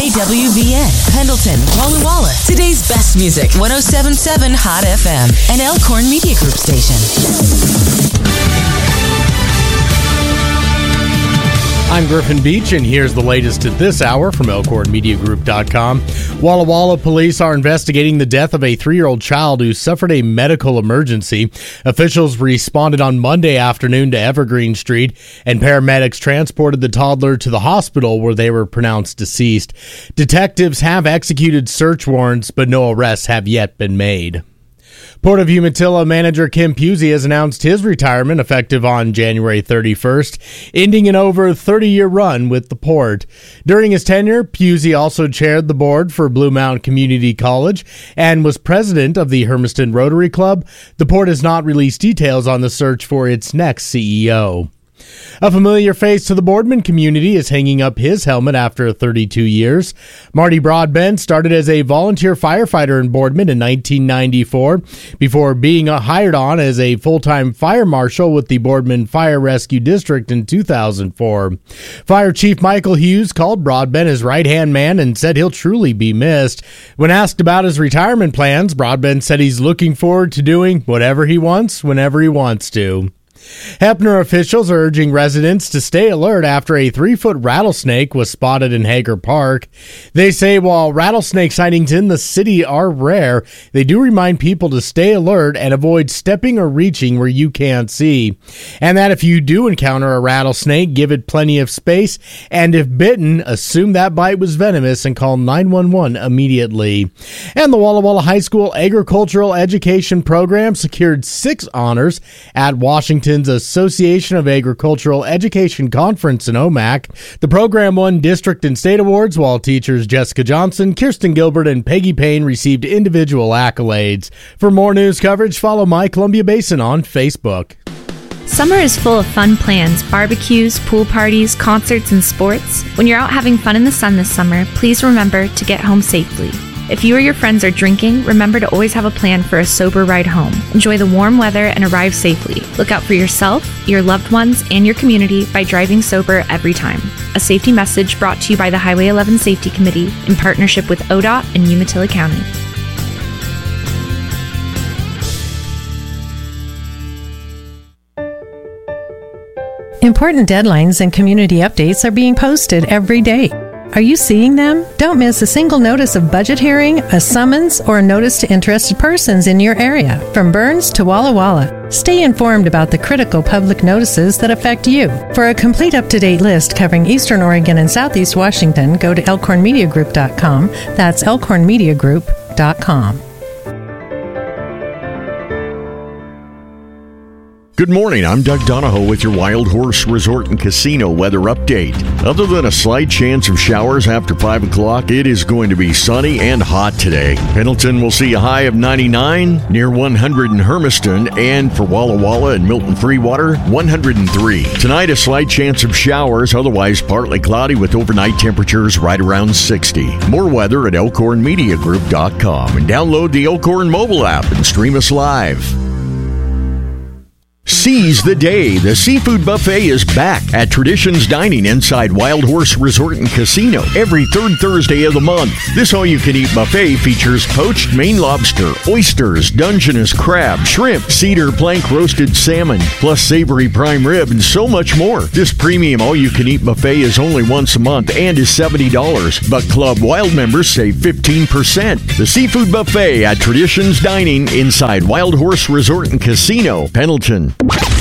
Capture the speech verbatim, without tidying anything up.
K W V N, Pendleton, Walla Walla. Today's best music, one oh seven point seven Hot F M, and Elkhorn Media Group station. I'm Griffin Beach, and here's the latest at this hour from Elkhorn Media Group dot com. Walla Walla police are investigating the death of a three-year-old child who suffered a medical emergency. Officials responded on Monday afternoon to Evergreen Street, and paramedics transported the toddler to the hospital where they were pronounced deceased. Detectives have executed search warrants, but no arrests have yet been made. Port of Umatilla manager Kim Pusey has announced his retirement effective on January thirty-first, ending an over thirty-year run with the port. During his tenure, Pusey also chaired the board for Blue Mountain Community College and was president of the Hermiston Rotary Club. The port has not released details on the search for its next C E O. A familiar face to the Boardman community is hanging up his helmet after thirty-two years. Marty Broadbent started as a volunteer firefighter in Boardman in nineteen ninety-four before being hired on as a full-time fire marshal with the Boardman Fire Rescue District in two thousand four. Fire Chief Michael Hughes called Broadbent his right-hand man and said he'll truly be missed. When asked about his retirement plans, Broadbent said he's looking forward to doing whatever he wants, whenever he wants to. Heppner officials are urging residents to stay alert after a three-foot rattlesnake was spotted in Hager Park. They say while rattlesnake sightings in the city are rare, they do remind people to stay alert and avoid stepping or reaching where you can't see. And that if you do encounter a rattlesnake, give it plenty of space, and if bitten, assume that bite was venomous and call nine one one immediately. And the Walla Walla High School Agricultural Education Program secured six honors at Washington Association of Agricultural Education Conference in O M A C. The program won district and state awards, while teachers Jessica Johnson, Kirsten Gilbert, and Peggy Payne received individual accolades. For more news coverage, follow My Columbia Basin on Facebook. Summer is full of fun plans, barbecues, pool parties, concerts, and sports. When you're out having fun in the sun this summer, please remember to get home safely. If you or your friends are drinking, remember to always have a plan for a sober ride home. Enjoy the warm weather and arrive safely. Look out for yourself, your loved ones, and your community by driving sober every time. A safety message brought to you by the Highway eleven Safety Committee in partnership with O D O T and Umatilla County. Important deadlines and community updates are being posted every day. Are you seeing them? Don't miss a single notice of budget hearing, a summons, or a notice to interested persons in your area, from Burns to Walla Walla. Stay informed about the critical public notices that affect you. For a complete up-to-date list covering Eastern Oregon and Southeast Washington, go to Elkhorn Media Group dot com. That's Elkhorn Media Group dot com. Good morning, I'm Doug Donahoe with your Wild Horse Resort and Casino weather update. Other than a slight chance of showers after five o'clock, it is going to be sunny and hot today. Pendleton will see a high of ninety-nine, near one hundred in Hermiston, and for Walla Walla and Milton Freewater, one hundred three. Tonight, a slight chance of showers, otherwise partly cloudy with overnight temperatures right around sixty. More weather at Elkhorn Media Group dot com and download the Elkhorn mobile app and stream us live. Seize the day. The seafood buffet is back at Traditions Dining inside Wild Horse Resort and Casino every third Thursday of the month. This all-you-can-eat buffet features poached Maine lobster, oysters, Dungeness crab, shrimp, cedar plank roasted salmon, plus savory prime rib, and so much more. This premium all-you-can-eat buffet is only once a month and is seventy dollars, but Club Wild members save fifteen percent. The seafood buffet at Traditions Dining inside Wild Horse Resort and Casino, Pendleton.